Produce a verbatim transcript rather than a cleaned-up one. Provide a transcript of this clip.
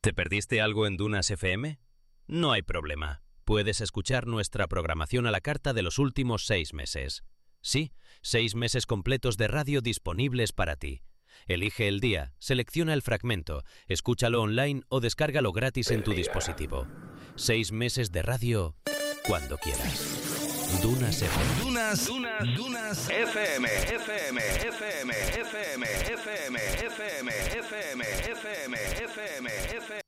¿Te perdiste algo en Dunas F M? No hay problema. Puedes escuchar nuestra programación a la carta de los últimos seis meses. Sí, seis meses completos de radio disponibles para ti. Elige el día, selecciona el fragmento, escúchalo online o descárgalo gratis en tu dispositivo. Seis meses de radio cuando quieras. Dunas F M. Dunas, Dunas, Dunas F M, F M, F M, F M, F M, F M, F M, F M, F M, F M.